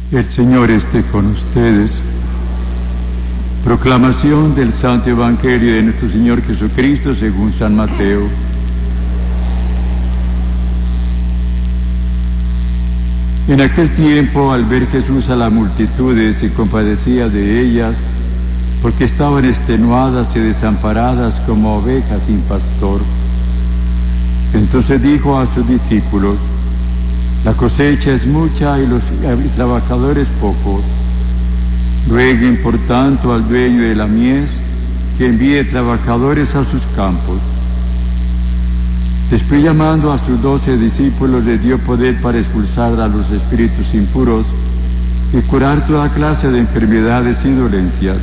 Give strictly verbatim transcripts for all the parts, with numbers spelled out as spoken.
El Señor esté con ustedes. Proclamación del Santo Evangelio de nuestro Señor Jesucristo según San Mateo. En aquel tiempo, al ver Jesús a las multitudes, se compadecía de ellas, porque estaban extenuadas y desamparadas como ovejas sin pastor. Entonces dijo a sus discípulos: la cosecha es mucha y los trabajadores pocos. Rueguen, por tanto, al dueño de la mies que envíe trabajadores a sus campos. Después, llamando a sus doce discípulos, les dio poder para expulsar a los espíritus impuros y curar toda clase de enfermedades y dolencias.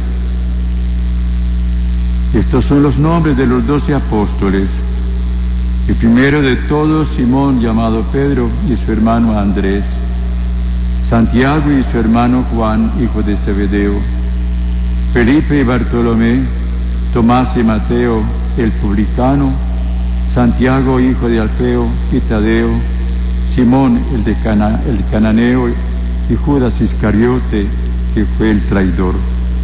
Estos son los nombres de los doce apóstoles. El primero de todos, Simón, llamado Pedro, y su hermano Andrés. Santiago y su hermano Juan, hijo de Zebedeo. Felipe y Bartolomé. Tomás y Mateo, el publicano. Santiago, hijo de Alfeo, y Tadeo. Simón, el de Cana, el cananeo, y Judas Iscariote, que fue el traidor.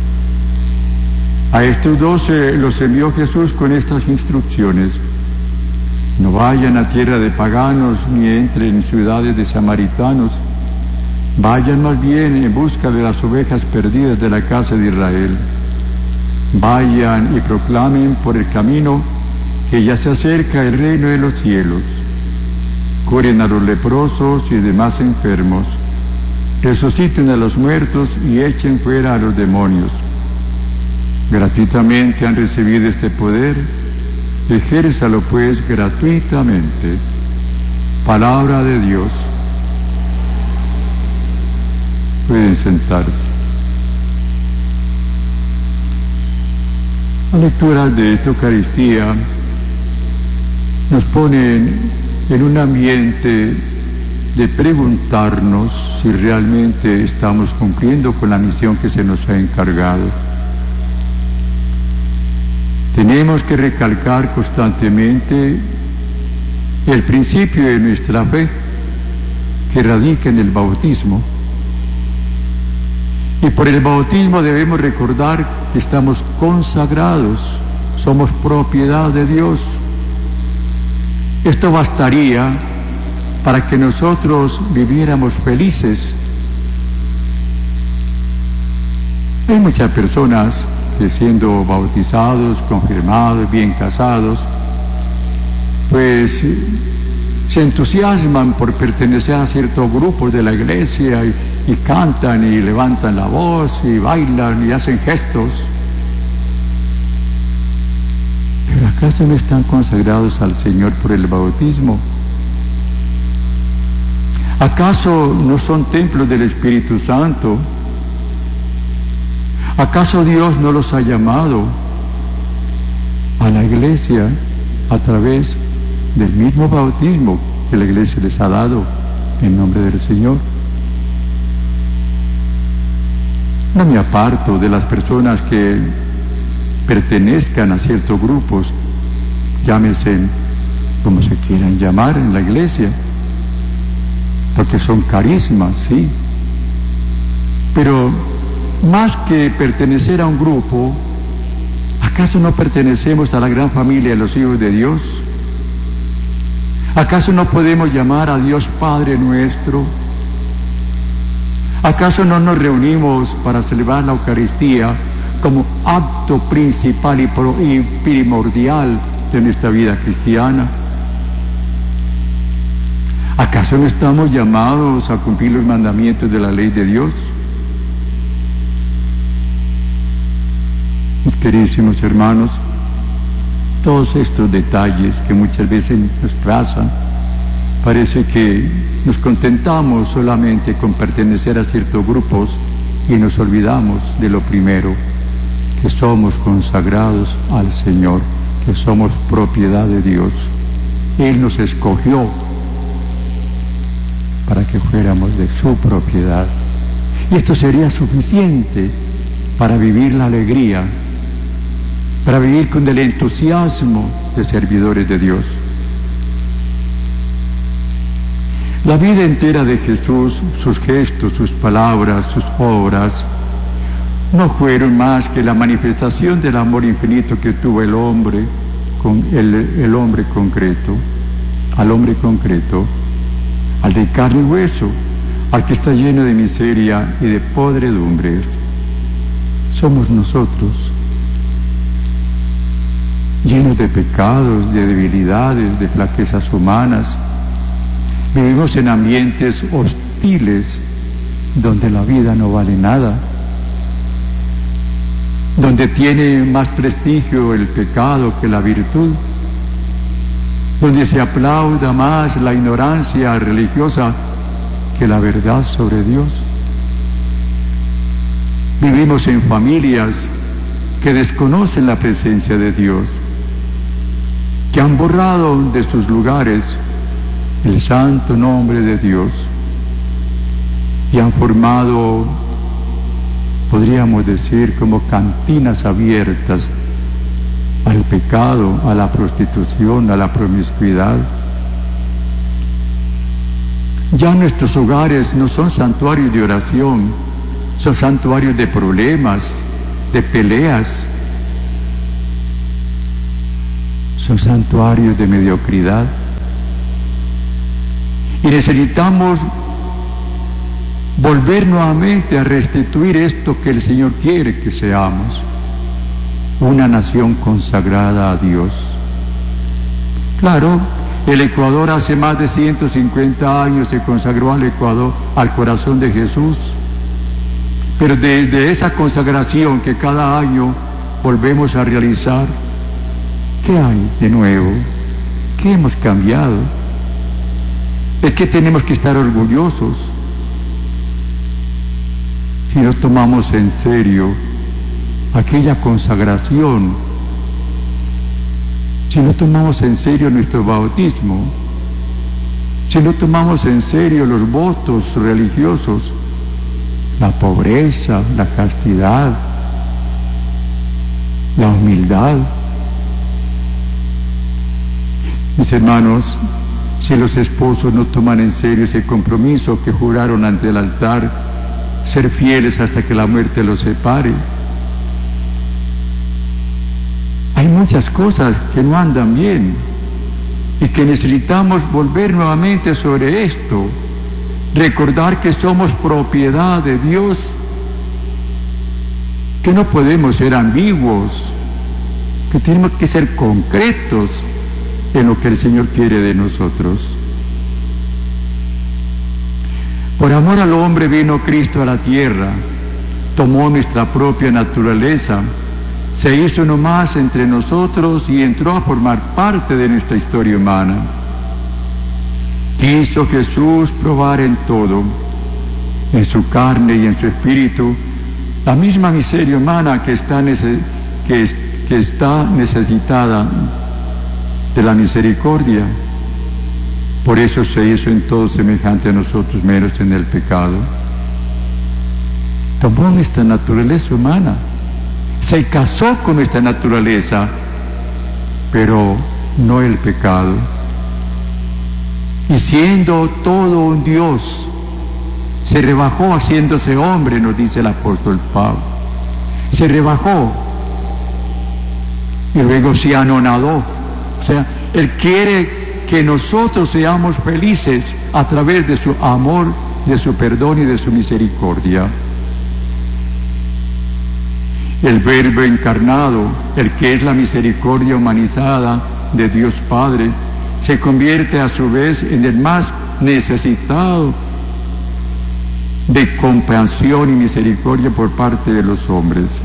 A estos doce los envió Jesús con estas instrucciones: no vayan a tierra de paganos, ni entren en ciudades de samaritanos. Vayan más bien en busca de las ovejas perdidas de la casa de Israel. Vayan y proclamen por el camino que ya se acerca el reino de los cielos. Curen a los leprosos y demás enfermos. Resuciten a los muertos y echen fuera a los demonios. Gratuitamente han recibido este poder. Ejérzalo pues gratuitamente. Palabra de Dios. Pueden sentarse. La lectura de esta Eucaristía nos pone en un ambiente de preguntarnos si realmente estamos cumpliendo con la misión que se nos ha encargado. Tenemos que recalcar constantemente el principio de nuestra fe, que radica en el bautismo. Y por el bautismo debemos recordar que estamos consagrados, somos propiedad de Dios. Esto bastaría para que nosotros viviéramos felices. Hay muchas personas que, siendo bautizados, confirmados, bien casados, pues se entusiasman por pertenecer a ciertos grupos de la iglesia y, y cantan y levantan la voz y bailan y hacen gestos. ¿Pero acaso no están consagrados al Señor por el bautismo? ¿Acaso no son templos del Espíritu Santo? ¿Acaso Dios no los ha llamado a la iglesia a través del mismo bautismo que la iglesia les ha dado en nombre del Señor? No me aparto de las personas que pertenezcan a ciertos grupos, llámense como se quieran llamar en la iglesia, porque son carismas, sí. Pero más que pertenecer a un grupo, ¿acaso no pertenecemos a la gran familia de los hijos de Dios? ¿Acaso no podemos llamar a Dios Padre nuestro? ¿Acaso no nos reunimos para celebrar la Eucaristía como acto principal y primordial de nuestra vida cristiana? ¿Acaso no estamos llamados a cumplir los mandamientos de la ley de Dios? Mis queridísimos hermanos, todos estos detalles que muchas veces nos pasan, parece que nos contentamos solamente con pertenecer a ciertos grupos y nos olvidamos de lo primero, que somos consagrados al Señor, que somos propiedad de Dios. Él nos escogió para que fuéramos de su propiedad. Y esto sería suficiente para vivir la alegría, para vivir con el entusiasmo de servidores de Dios. La vida entera de Jesús, sus gestos, sus palabras, sus obras, no fueron más que la manifestación del amor infinito que tuvo el hombre, con el, el hombre concreto, al hombre concreto, al de carne y hueso, al que está lleno de miseria y de podredumbre. Somos nosotros, llenos de pecados, de debilidades, de flaquezas humanas. Vivimos en ambientes hostiles, donde la vida no vale nada, donde tiene más prestigio el pecado que la virtud, donde se aplauda más la ignorancia religiosa que la verdad sobre Dios. Vivimos en familias que desconocen la presencia de Dios, que han borrado de sus lugares el santo nombre de Dios y han formado, podríamos decir, como cantinas abiertas al pecado, a la prostitución, a la promiscuidad. Ya nuestros hogares no son santuarios de oración, son santuarios de problemas, de peleas, son santuarios de mediocridad. Y necesitamos volver nuevamente a restituir esto que el Señor quiere que seamos, una nación consagrada a Dios. Claro, el Ecuador hace más de ciento cincuenta años se consagró al Ecuador, al corazón de Jesús, pero desde esa consagración que cada año volvemos a realizar, ¿qué hay de nuevo? ¿Qué hemos cambiado? ¿De qué tenemos que estar orgullosos si no tomamos en serio aquella consagración, si no tomamos en serio nuestro bautismo, si no tomamos en serio los votos religiosos, la pobreza, la castidad, la humildad? Mis hermanos, si los esposos no toman en serio ese compromiso que juraron ante el altar, ser fieles hasta que la muerte los separe, hay muchas cosas que no andan bien y que necesitamos volver nuevamente sobre esto, recordar que somos propiedad de Dios, que no podemos ser ambiguos, que tenemos que ser concretos en lo que el Señor quiere de nosotros. Por amor al hombre vino Cristo a la tierra, tomó nuestra propia naturaleza, se hizo uno más entre nosotros y entró a formar parte de nuestra historia humana. Quiso Jesús probar en todo, en su carne y en su espíritu, la misma miseria humana que está, nece- que, es- que está necesitada de la misericordia. Por eso se hizo en todo semejante a nosotros, menos en el pecado. Tomó nuestra naturaleza humana, se casó con nuestra naturaleza, pero no el pecado. Y siendo todo un Dios, se rebajó haciéndose hombre, nos dice el apóstol Pablo. Se rebajó y luego se anonadó. O sea, Él quiere que nosotros seamos felices a través de su amor, de su perdón y de su misericordia. El Verbo encarnado, el que es la misericordia humanizada de Dios Padre, se convierte a su vez en el más necesitado de compasión y misericordia por parte de los hombres.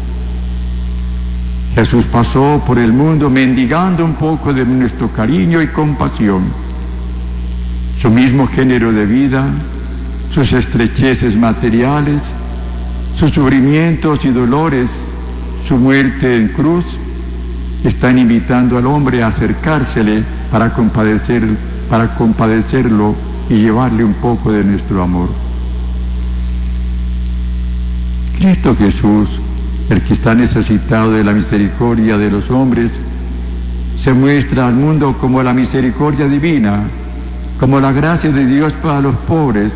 Jesús pasó por el mundo mendigando un poco de nuestro cariño y compasión. Su mismo género de vida, sus estrecheces materiales, sus sufrimientos y dolores, su muerte en cruz, están invitando al hombre a acercársele para compadecer, para compadecerlo y llevarle un poco de nuestro amor. Cristo Jesús, el que está necesitado de la misericordia de los hombres, se muestra al mundo como la misericordia divina, como la gracia de Dios para los pobres,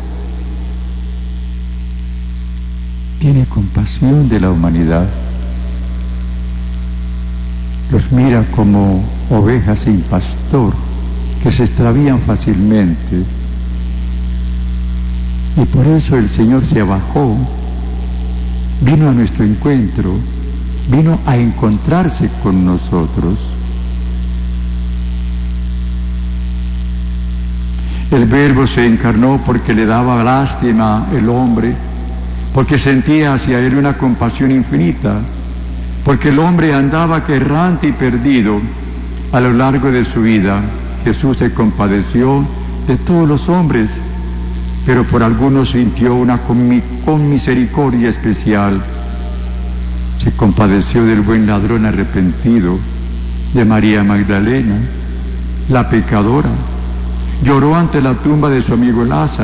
tiene compasión de la humanidad. Los mira como ovejas sin pastor, que se extravían fácilmente. Y por eso el Señor se abajó, vino a nuestro encuentro, vino a encontrarse con nosotros. El Verbo se encarnó porque le daba lástima el hombre, porque sentía hacia él una compasión infinita, porque el hombre andaba errante y perdido a lo largo de su vida. Jesús se compadeció de todos los hombres, pero por algunos sintió una con misericordia especial. Se compadeció del buen ladrón arrepentido, de María Magdalena, la pecadora. Lloró ante la tumba de su amigo Lázaro.